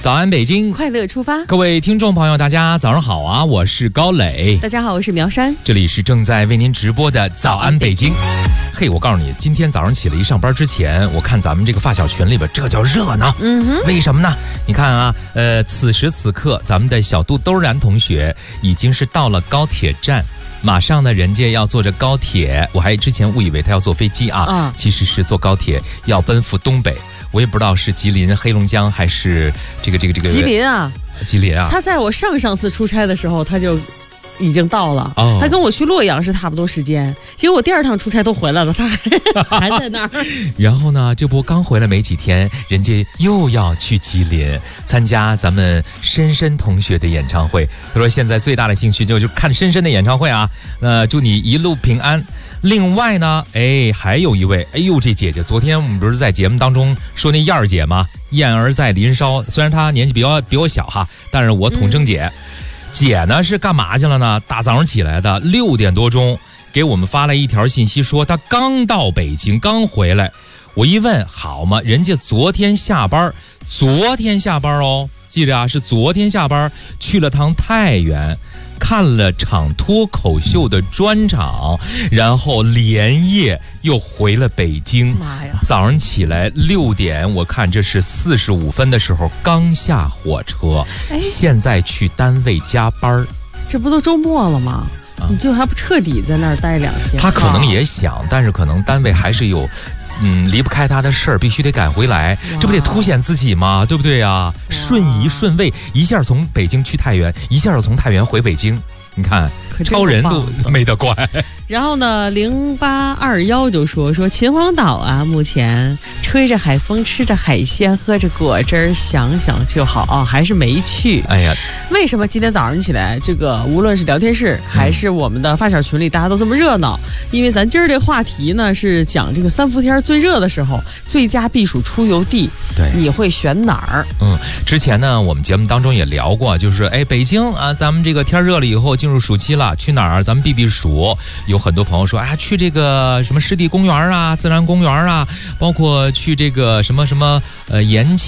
早安北京， 快乐出发。 各位听众朋友大家早上好啊，我是高磊。 大家好，我是苗山。 这里是正在为您直播的早安北京。嘿，我告诉你，今天早上起来一上班之前，我看咱们这个发小群里边，这叫热闹。为什么呢？你看啊，此时此刻咱们的小杜兜然同学已经是到了高铁站，马上呢人家要坐着高铁，我还之前误以为他要坐飞机啊，其实是坐高铁要奔赴东北。我也不知道是吉林、黑龙江还是这个吉林啊，吉林啊。 他在我上次出差的时候，他就已经到了。他跟我去洛阳是差不多时间，结果我第二趟出差都回来了，他还在那儿。 然后呢，这不刚回来没几天，人家又要去吉林参加咱们深深同学的演唱会。他说现在最大的兴趣就是看深深的演唱会啊。祝你一路平安。另外呢，还有一位，这姐姐，昨天我们不是在节目当中说那燕儿姐吗？燕儿在林梢，虽然她年纪比我小哈，但是我统称姐。姐呢是干嘛去了呢？大早上起来的6点多钟，给我们发了一条信息，说她刚到北京，刚回来。我一问，好嘛，人家昨天下班哦，记着啊，是昨天下班去了趟太原。看了场脱口秀的专场，然后连夜又回了北京。 妈呀！ 早上起来6点，我看这是45分的时候刚下火车，现在去单位加班。 这不都周末了吗？你就还不彻底在那儿待2天？ 他可能也想，但是可能单位还是有。离不开他的事儿，必须得赶回来，这不得凸显自己吗？对不对呀？顺移顺位，一下从北京去太原，一下又从太原回北京，你看超人都没得怪。 然后呢，0821就说秦皇岛啊，目前吹着海风，吃着海鲜，喝着果汁，想想就好啊，还是没去。 哎呀， 为什么今天早上起来，这个无论是聊天室还是我们的发小群里，大家都这么热闹？因为咱今儿这话题呢是讲这个3伏天最热的时候，最佳避暑出游地，对，你会选哪儿？ 之前呢我们节目当中也聊过，就是北京啊，咱们这个天热了以后进入暑期了，去哪儿咱们避暑？有很多朋友说，去这个什么湿地公园啊、自然公园啊，包括去这个什么延庆。